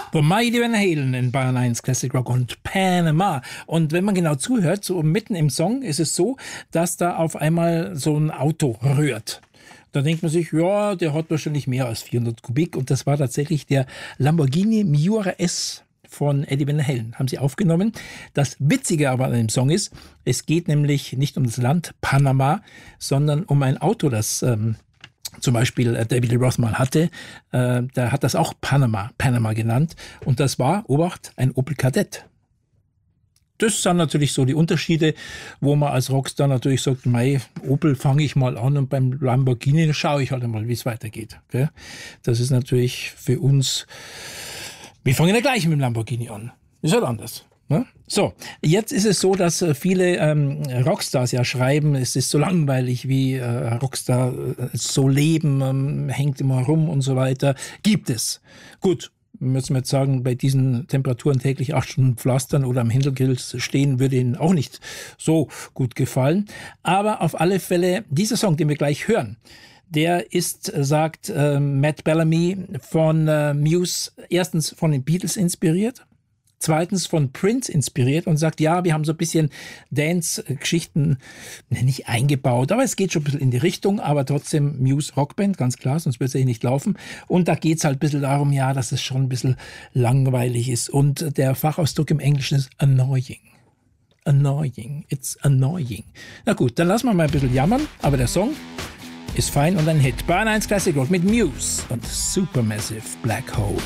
The Mighty Van Halen in Bayern 1 Classic Rock und Panama. Und wenn man genau zuhört, so mitten im Song ist es so, dass da auf einmal so ein Auto rührt. Da denkt man sich, ja, der hat wahrscheinlich mehr als 400 Kubik. Und das war tatsächlich der Lamborghini Miura S von Eddie Van Halen. Haben sie aufgenommen. Das Witzige aber an dem Song ist, es geht nämlich nicht um das Land Panama, sondern um ein Auto, das zum Beispiel David Lee Roth mal hatte. Der hat das auch Panama genannt. Und das war, Obacht, ein Opel Kadett. Das sind natürlich so die Unterschiede, wo man als Rockstar natürlich sagt, mei, Opel fange ich mal an und beim Lamborghini schaue ich halt mal, wie es weitergeht. Gell? Das ist natürlich für uns, wir fangen ja gleich mit dem Lamborghini an. Ist halt anders. Ne? So, jetzt ist es so, dass viele Rockstars ja schreiben, es ist so langweilig, wie Rockstar so leben, hängt immer rum und so weiter. Gibt es. Gut. Müssen wir jetzt sagen, bei diesen Temperaturen täglich 8 Stunden pflastern oder am Händelgrill stehen, würde Ihnen auch nicht so gut gefallen. Aber auf alle Fälle, dieser Song, den wir gleich hören, der ist, sagt Matt Bellamy, von Muse, erstens von den Beatles inspiriert, zweitens von Prince inspiriert und sagt, ja, wir haben so ein bisschen Dance-Geschichten nicht eingebaut, aber es geht schon ein bisschen in die Richtung, aber trotzdem Muse Rockband, ganz klar, sonst wird es nicht laufen. Und da geht es halt ein bisschen darum, ja, dass es schon ein bisschen langweilig ist. Und der Fachausdruck im Englischen ist annoying. Annoying. It's annoying. Na gut, dann lassen wir mal ein bisschen jammern, aber der Song ist fein und ein Hit. Bayern 1 Classic Rock mit Muse und Supermassive Black Hole.